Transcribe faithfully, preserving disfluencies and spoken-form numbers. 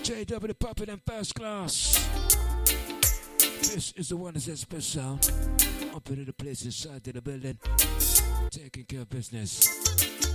J W popping in first class. This is the one that says special. Up into the place inside of the building. Taking care of business.